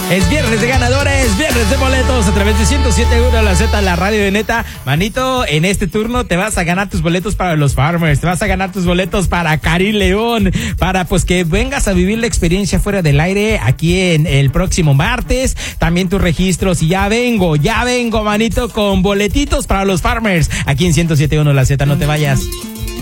Es viernes de ganadores, viernes de boletos a través de 107.1 La Z, la radio de neta. Manito, en este turno te vas a ganar tus boletos para los Farmers, te vas a ganar tus boletos para Cari León, para pues que vengas a vivir la experiencia fuera del aire aquí en el próximo martes. También tus registros y ya vengo, manito, con boletitos para los Farmers aquí en 107.1 La Z. No te vayas.